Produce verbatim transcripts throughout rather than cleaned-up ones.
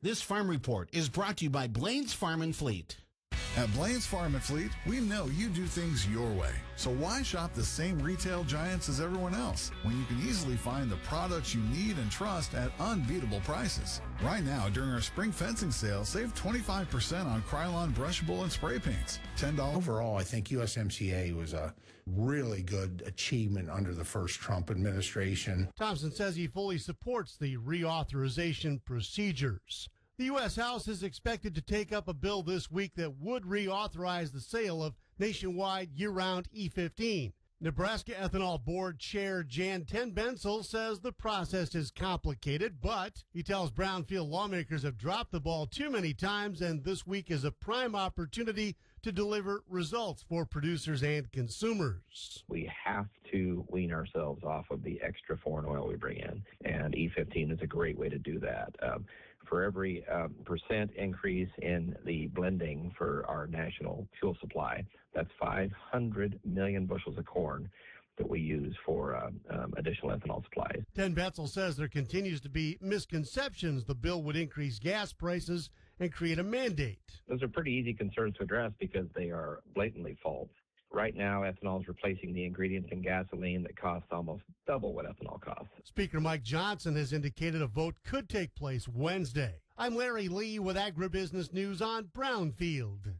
This Farm Report is brought to you by Blaine's Farm and Fleet. At Blaine's Farm and Fleet, we know you do things your way. So why shop the same retail giants as everyone else when you can easily find the products you need and trust at unbeatable prices? Right now, during our spring fencing sale, save twenty-five percent on Krylon brushable and spray paints. ten dollars. Overall, I think U S M C A was a really good achievement under the first Trump administration. Thompson says he fully supports the reauthorization procedures. The U S. House is expected to take up a bill this week that would reauthorize the sale of nationwide year-round E fifteen. Nebraska Ethanol Board Chair Jan Tenbensel says the process is complicated, but he tells Brownfield lawmakers have dropped the ball too many times, and this week is a prime opportunity to deliver results for producers and consumers. We have to wean ourselves off of the extra foreign oil we bring in, and E fifteen is a great way to do that. Um, for every um, percent increase in the blending for our national fuel supply, that's five hundred million bushels of corn that we use for um, um, additional ethanol supplies. Tenbensel says there continues to be misconceptions the bill would increase gas prices and create a mandate. Those are pretty easy concerns to address because they are blatantly false. Right now, ethanol is replacing the ingredients in gasoline that costs almost double what ethanol costs. Speaker Mike Johnson has indicated a vote could take place Wednesday. I'm Larry Lee with Agribusiness News on Brownfield.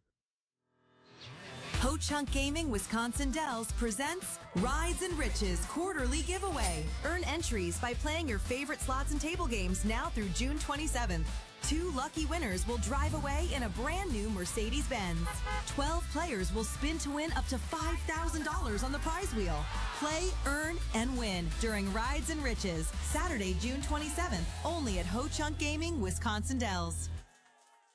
Ho Chunk Gaming Wisconsin Dells presents Rides and Riches quarterly giveaway. Earn entries by playing your favorite slots and table games now through June twenty-seventh. Two lucky winners will drive away in a brand new Mercedes-Benz. twelve players will spin to win up to five thousand dollars on the prize wheel. Play, earn, and win during Rides and Riches, Saturday, June twenty-seventh, only at Ho Chunk Gaming Wisconsin Dells.